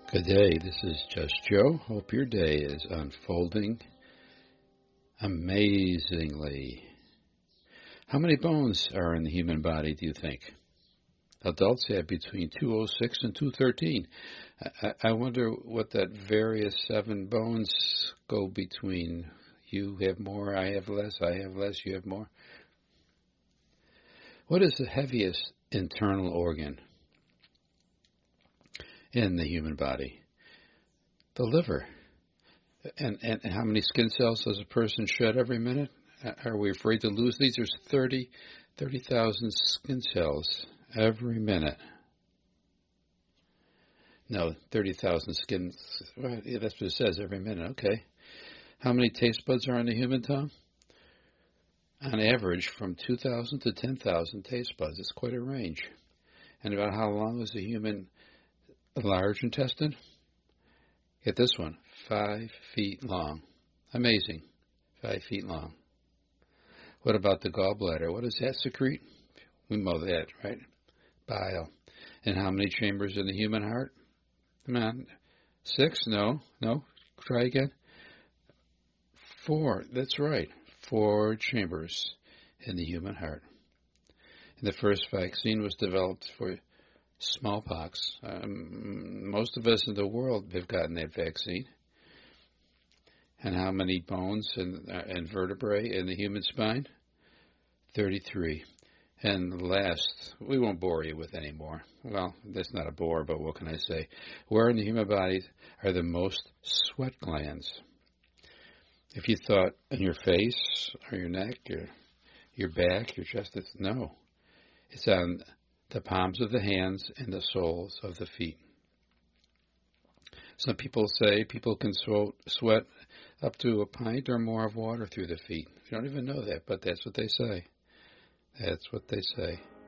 Good day, this is Just Joe. Hope your day is unfolding amazingly. How many bones are in the human body, do you think? Adults have between 206 and 213. I wonder what that various 7 bones go between. You have more, I have less, you have more. What is the heaviest internal organ in the human body? The liver. And how many skin cells does a person shed every minute? Are we afraid to lose these? There's 30,000 skin cells every minute. No, 30,000 skin. Well, yeah, that's what it says, every minute. Okay. How many taste buds are on the human tongue? On average, from 2,000 to 10,000 taste buds. It's quite a range. And about how long is the human large intestine? Get this one, 5 feet long. Amazing, 5 feet long. What about the gallbladder? What does that secrete? We know that, right? Bile. And how many chambers in the human heart? Come on, 6? No. Try again. 4. That's right. 4 chambers in the human heart. And the first vaccine was developed for smallpox. Most of us in the world have gotten that vaccine. And how many bones and vertebrae in the human spine? 33. And last, we won't bore you with any more. Well, that's not a bore, but what can I say? Where in the human body are the most sweat glands? If you thought in your face or your neck, your back, your chest, no. It's on the palms of the hands and the soles of the feet. Some people say people can sweat up to a pint or more of water through the feet. You don't even know that, but that's what they say. That's what they say.